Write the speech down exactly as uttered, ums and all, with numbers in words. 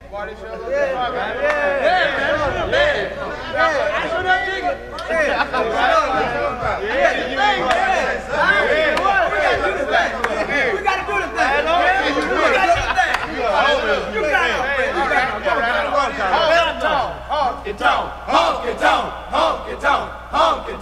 Party show. Yeah, yeah, yeah, yeah, yeah. I show that nigga. Yeah, yeah, the thing, yeah. We gotta do the thing. We gotta do the thing. We gotta do the thing. You got it. You got it. Honk and tonk, honk and tonk, honk and tonk, honk and tonk, honk and tonk.